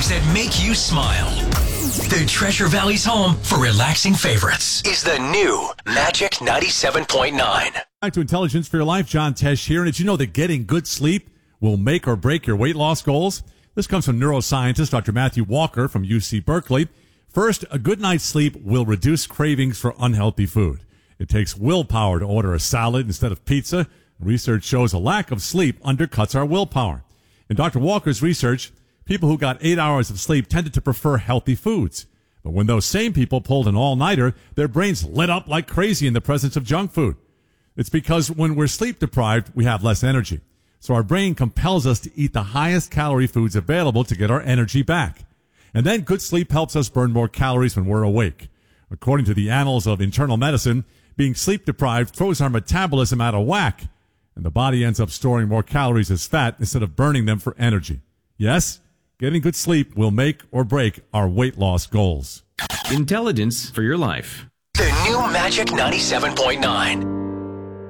songs that make you smile. The Treasure Valley's home for relaxing favorites is the new Magic 97.9. Back to Intelligence for Your Life. John Tesh here. And did you know that getting good sleep will make or break your weight loss goals? This comes from neuroscientist Dr. Matthew Walker from UC Berkeley. First, a good night's sleep will reduce cravings for unhealthy food. It takes willpower to order a salad instead of pizza. Research shows a lack of sleep undercuts our willpower. In Dr. Walker's research, people who got 8 hours of sleep tended to prefer healthy foods. But when those same people pulled an all-nighter, their brains lit up like crazy in the presence of junk food. It's because when we're sleep deprived, we have less energy. So our brain compels us to eat the highest calorie foods available to get our energy back. And then good sleep helps us burn more calories when we're awake. According to the Annals of Internal Medicine, being sleep deprived throws our metabolism out of whack, and the body ends up storing more calories as fat instead of burning them for energy. Yes, getting good sleep will make or break our weight loss goals. Intelligence for Your Life. The new Magic 97.9.